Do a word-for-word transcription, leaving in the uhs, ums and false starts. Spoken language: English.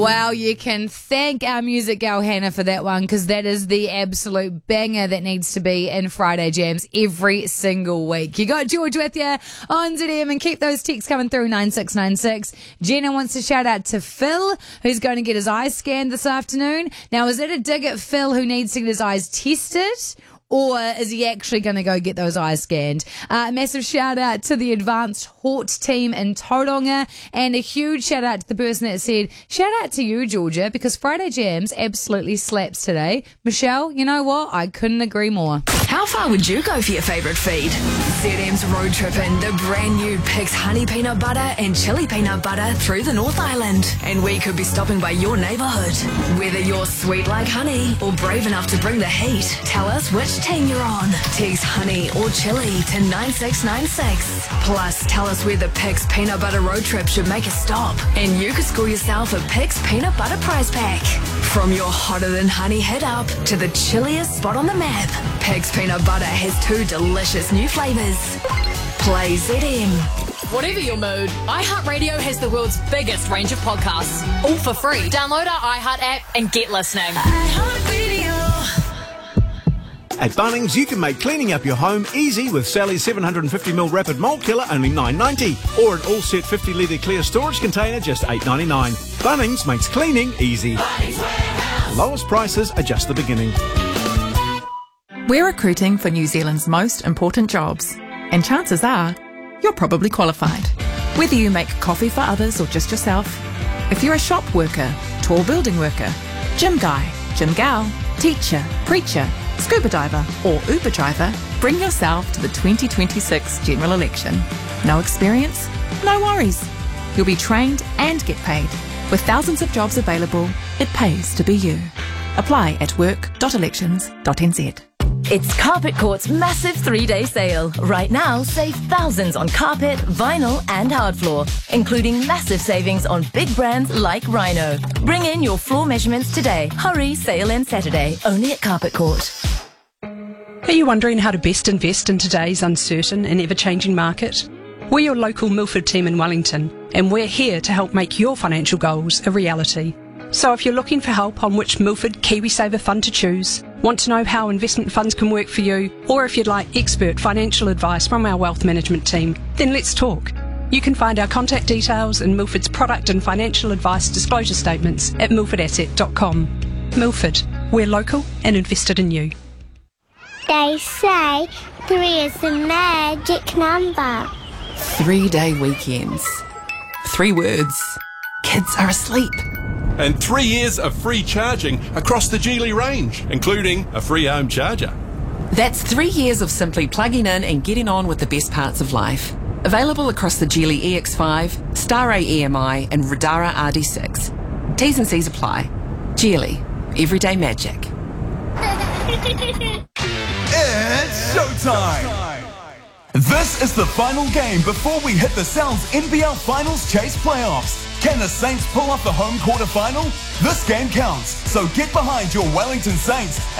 Well, you can thank our music gal Hannah for that one, because that is the absolute banger that needs to be in Friday Jams every single week. You got George with you on Z M, and keep those texts coming through nine six nine six. Jenna wants to shout out to Phil, who's going to get his eyes scanned this afternoon. Now, is it a dig at Phil who needs to get his eyes tested? Or is he actually going to go get those eyes scanned? Uh, massive shout out to the Advanced Hort team in Tauranga, and a huge shout out to the person that said, shout out to you, Georgia, because Friday Jams absolutely slaps today. Michelle, you know what? I couldn't agree more. How far would you go for your favourite feed? Z M's road tripping the brand new Pig's Honey Peanut Butter and Chili Peanut Butter through the North Island. And we could be stopping by your neighbourhood. Whether you're sweet like honey or brave enough to bring the heat, tell us which team you're on. Text honey or chili to nine six nine six. Plus, tell us where the Pig's Peanut Butter road trip should make a stop, and you could score yourself a Pig's Peanut Butter prize pack. From your hotter than honey hit up to the chilliest spot on the map, Pig's Peanut Butter has two delicious new flavours. Play Z M. Whatever your mood, iHeartRadio has the world's biggest range of podcasts, all for free. Download our iHeart app and get listening. At Bunnings, you can make cleaning up your home easy with Sally's seven hundred fifty milliliter rapid mold killer, only nine ninety, or an all-set fifty litre clear storage container, just eight ninety-nine. Bunnings makes cleaning easy. Lowest prices are just the beginning. We're recruiting for New Zealand's most important jobs, and chances are you're probably qualified. Whether you make coffee for others or just yourself, if you're a shop worker, tall building worker, gym guy, gym gal, teacher, preacher, scuba diver or Uber driver, bring yourself to the twenty twenty-six general election. No experience? No worries. You'll be trained and get paid. With thousands of jobs available, it pays to be you. Apply at work dot elections dot n z. It's Carpet Court's massive three-day sale. Right now, save thousands on carpet, vinyl and hard floor, including massive savings on big brands like Rhino. Bring in your floor measurements today. Hurry, sale ends Saturday, only at Carpet Court. Are you wondering how to best invest in today's uncertain and ever-changing market? We're your local Milford team in Wellington, and we're here to help make your financial goals a reality. So if you're looking for help on which Milford KiwiSaver fund to choose, want to know how investment funds can work for you, or if you'd like expert financial advice from our wealth management team, then let's talk. You can find our contact details and Milford's product and financial advice disclosure statements at milford asset dot com. Milford, we're local and invested in you. They say three is the magic number. Three-day weekends. Three words. Kids are asleep. And three years of free charging across the Geely range, including a free home charger. That's three years of simply plugging in and getting on with the best parts of life. Available across the Geely E X five, Star A E M I and Radara R D six. T's and C's apply. Geely. Everyday magic. It's showtime! This is the final game before we hit the Sal's N B L Finals Chase playoffs. Can the Saints pull off the home quarter final? This game counts, so get behind your Wellington Saints